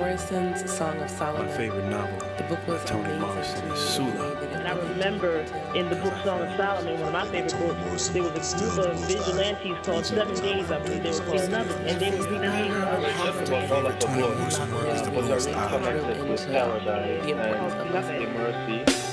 Morrison's Song of Solomon. My favorite novel The book was by Toni amazing Morrison to is me. Sula. And I remember in the book Song of Solomon, one of my favorite books, there was a group of vigilantes called 7 Days, I believe they were called, and they would recreate Favorite Toni Morrison work is The Bluest Eye. Into the importance of Mercy.